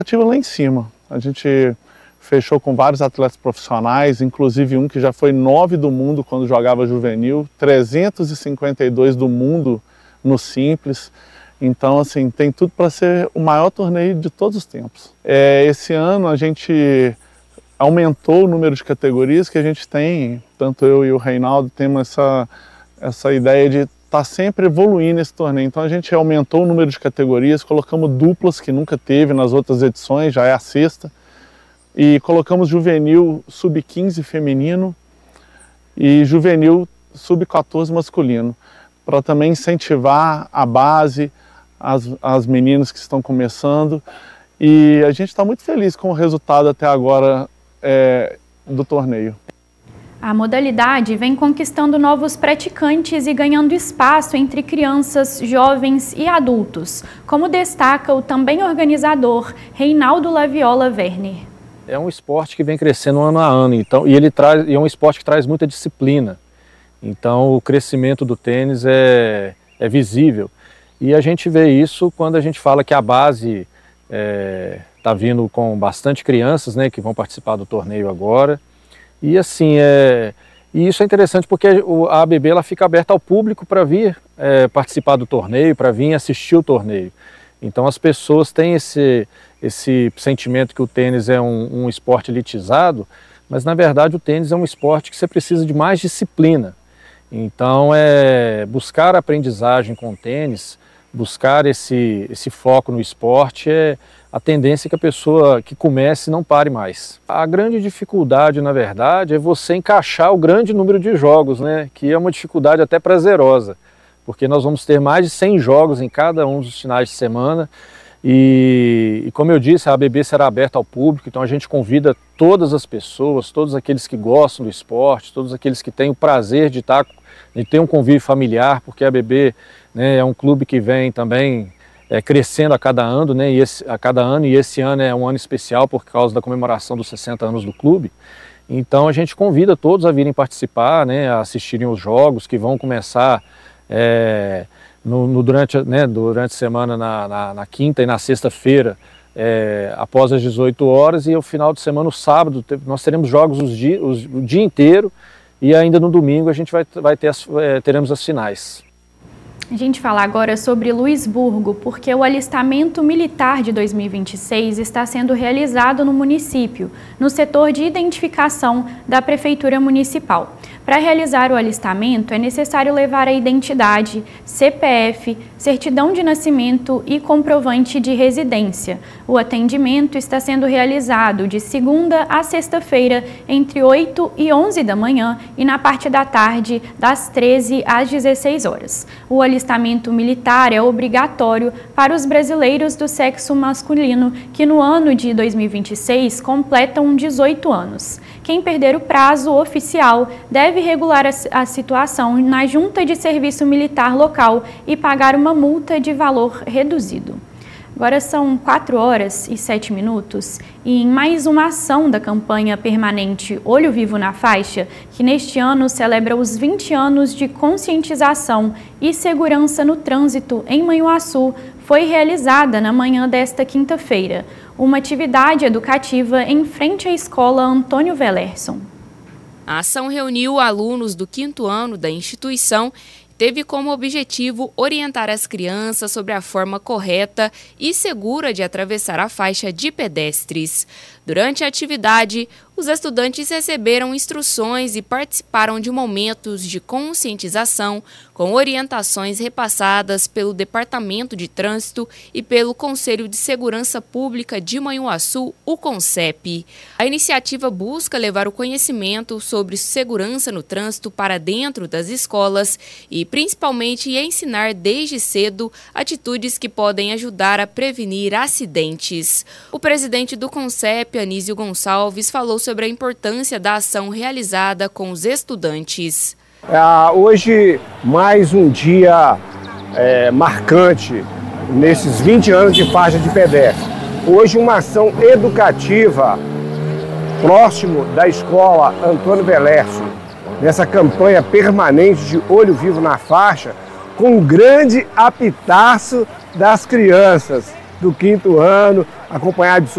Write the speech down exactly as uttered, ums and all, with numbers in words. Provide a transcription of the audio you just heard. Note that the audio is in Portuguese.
expectativa lá em cima. A gente fechou com vários atletas profissionais, inclusive um que já foi nove do mundo quando jogava juvenil, trezentos e cinquenta e dois do mundo no simples. Então, assim, tem tudo para ser o maior torneio de todos os tempos. É, esse ano a gente aumentou o número de categorias que a gente tem, tanto eu e o Reinaldo temos essa, essa ideia de estar sempre evoluindo esse torneio. Então a gente aumentou o número de categorias, colocamos duplas que nunca teve nas outras edições, já é a sexta, e colocamos juvenil sub quinze feminino e juvenil sub quatorze masculino, para também incentivar a base, as, as meninas que estão começando. E a gente está muito feliz com o resultado até agora é, do torneio. A modalidade vem conquistando novos praticantes e ganhando espaço entre crianças, jovens e adultos, como destaca o também organizador Reinaldo Laviola Werner. É um esporte que vem crescendo ano a ano, então, e ele traz, e é um esporte que traz muita disciplina. Então o crescimento do tênis é, é visível. E a gente vê isso quando a gente fala que a base está é, vindo com bastante crianças, né, que vão participar do torneio agora. E assim, é, e isso é interessante porque a A B B ela fica aberta ao público para vir é, participar do torneio, para vir assistir o torneio. Então as pessoas têm esse, esse sentimento que o tênis é um, um esporte elitizado, mas na verdade o tênis é um esporte que você precisa de mais disciplina. Então é buscar aprendizagem com o tênis, buscar esse, esse foco no esporte é a tendência que a pessoa que comece não pare mais. A grande dificuldade, na verdade, é você encaixar o grande número de jogos, né? Que é uma dificuldade até prazerosa, porque nós vamos ter mais de cem jogos em cada um dos finais de semana e, e como eu disse, a A B B será aberta ao público, então a gente convida todas as pessoas, todos aqueles que gostam do esporte, todos aqueles que têm o prazer de, estar, de ter um convívio familiar, porque a A B B, né, é um clube que vem também É, crescendo a cada ano, né, e esse, a cada ano, e esse ano é um ano especial por causa da comemoração dos sessenta anos do clube. Então a gente convida todos a virem participar, né, a assistirem os jogos que vão começar é, no, no, durante, né, durante a semana na, na, na quinta e na sexta-feira, é, após as dezoito horas, e ao final de semana, no sábado, nós teremos jogos os dia, os, o dia inteiro, e ainda no domingo a gente vai, vai ter as, é, teremos as finais. A gente fala agora sobre Luisburgo, porque o alistamento militar de dois mil e vinte e seis está sendo realizado no município, no setor de identificação da Prefeitura Municipal. Para realizar o alistamento, é necessário levar a identidade, C P F, certidão de nascimento e comprovante de residência. O atendimento está sendo realizado de segunda a sexta-feira, entre oito e onze da manhã e na parte da tarde, das treze às dezesseis horas. O alistamento militar é obrigatório para os brasileiros do sexo masculino que no ano de dois mil e vinte e seis completam dezoito anos. Quem perder o prazo oficial deve regular a, a situação na Junta de Serviço Militar local e pagar uma multa de valor reduzido. Agora são quatro horas e sete minutos e em mais uma ação da campanha permanente Olho Vivo na Faixa, que neste ano celebra os vinte anos de conscientização e segurança no trânsito em Manhuaçu, foi realizada na manhã desta quinta-feira, uma atividade educativa em frente à escola Antônio Velerson. A ação reuniu alunos do quinto ano da instituição e teve como objetivo orientar as crianças sobre a forma correta e segura de atravessar a faixa de pedestres. Durante a atividade, os estudantes receberam instruções e participaram de momentos de conscientização com orientações repassadas pelo Departamento de Trânsito e pelo Conselho de Segurança Pública de Manhuaçu, o CONCEP. A iniciativa busca levar o conhecimento sobre segurança no trânsito para dentro das escolas e, principalmente, ensinar desde cedo atitudes que podem ajudar a prevenir acidentes. O presidente do CONCEP, Anísio Gonçalves, falou sobre a importância da ação realizada com os estudantes. É, hoje, mais um dia é, marcante nesses vinte anos de faixa de pedestre. Hoje, uma ação educativa próximo da escola Antônio Velerson, nessa campanha permanente de Olho Vivo na Faixa, com um grande apitaço das crianças do quinto ano acompanhado de